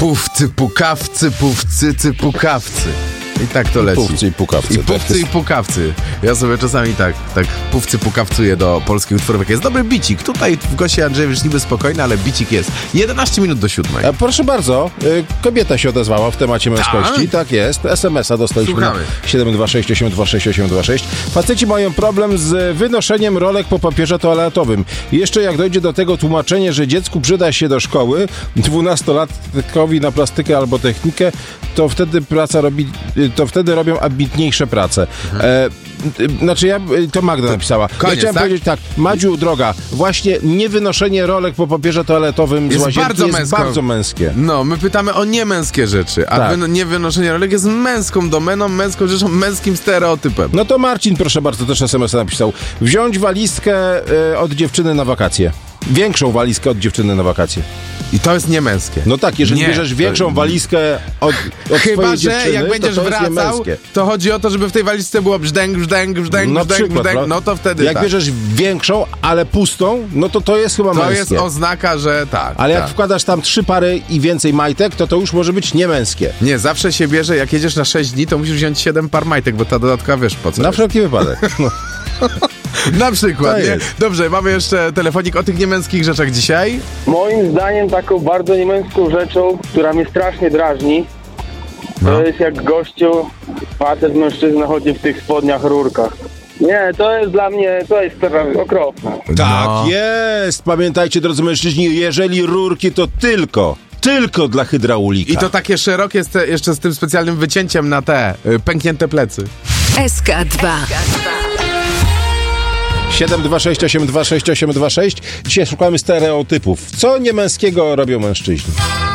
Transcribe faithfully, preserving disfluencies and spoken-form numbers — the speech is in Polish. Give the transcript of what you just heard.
Pówcy, pukawcy, pówcycy, pukawcy. I tak to leci. Pówcy i pukawcy. I pówcy i pukawcy. Ja sobie czasami tak, tak pówcy pukawcuję do polskich utworów. Jest dobry bicik. Tutaj w Gości Andrzejewicz niby spokojny, ale bicik jest. jedenaście minut do siódmej. A proszę bardzo, y, kobieta się odezwała w temacie męskości. Tak, tak jest. es em es a dostaliśmy na siedem dwa sześć osiem dwa sześć osiem dwa sześć. Faceci mają problem z wynoszeniem rolek po papierze toaletowym. Jeszcze jak dojdzie do tego tłumaczenie, że dziecku przyda się do szkoły, dwunastolatkowi na plastykę albo technikę, to wtedy praca robi, to wtedy robią ambitniejsze prace. Mhm. E, znaczy ja, to Magda to napisała. Koniec, ja chciałem tak? powiedzieć tak, Madziu, droga, właśnie niewynoszenie rolek po papierze toaletowym jest z łazienki bardzo jest męsko. bardzo męskie. No, my pytamy o niemęskie rzeczy, a Tak. wy, niewynoszenie rolek jest męską domeną, męską rzeczą, męskim stereotypem. No to Marcin, proszę bardzo, też es em es a napisał. Wziąć walizkę y, od dziewczyny na wakacje. Większą walizkę od dziewczyny na wakacje. I to jest niemęskie. No tak, jeżeli Nie, bierzesz większą to... walizkę od, od Chyba, swojej że dziewczyny, jak będziesz to to jest wracał, niemęskie. to chodzi o to, żeby w tej walizce było brzdęk, brzdęk, brzdęk, Na brzdęk, przykład, brzdęk, no to wtedy jak tak. bierzesz większą, ale pustą, no to to jest chyba To męskie. jest oznaka, że tak. Ale jak tak. wkładasz tam trzy pary i więcej majtek, to to już może być niemęskie. Nie, zawsze się bierze, jak jedziesz na sześć dni, to musisz wziąć siedem par majtek, bo ta dodatkowa, wiesz po co. Na jest. wszelki wypadek. No. Na przykład, To nie? jest. Dobrze, mamy jeszcze telefonik o tych niemęskich rzeczach dzisiaj. Moim zdaniem taką bardzo niemęską rzeczą, która mnie strasznie drażni, No. to jest jak gościu, facet, mężczyzna chodzi w tych spodniach, rurkach. Nie, to jest dla mnie, to jest teraz okropne. Tak No. jest! Pamiętajcie, drodzy mężczyźni, jeżeli rurki, to tylko, tylko dla hydraulika. I to takie szerokie, z te, jeszcze z tym specjalnym wycięciem na te y, pęknięte plecy. S K dwa. siedem dwa sześć osiem dwa sześć osiem dwa sześć. Dzisiaj szukamy stereotypów. Co niemęskiego robią mężczyźni?